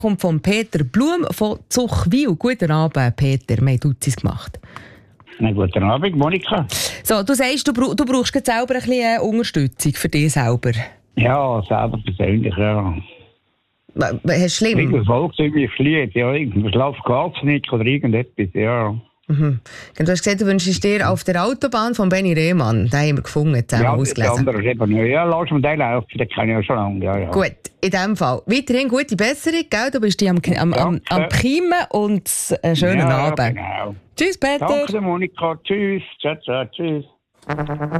kommt von Peter Blum von Zuchwil. Guten Abend, Peter. Wir haben Duzis gemacht. Guten Abend, Monika. So, du sagst, du brauchst jetzt selber ein bisschen Unterstützung für dich selber. Ja, selber persönlich, ja. Hast du schlimm? Irgendwas volksüblich Lied, ja. Irgendwas läuft geht's nicht oder irgendetwas, ja. Mhm. Du hast gesagt, du wünschst dir auf der Autobahn von Benny Rehmann. Den haben wir gefunden, den haben wir ausgelesen. Ja, die andere ja, lass mir den laufen, den kenne ich ja schon lange, ja. Gut, in diesem Fall. Weiterhin gute Besserung, gell? Du bist am Kiemen und einen schönen Abend. Genau. Tschüss, Peter. Danke, Monika. Tschüss. Ciao, ciao, tschüss.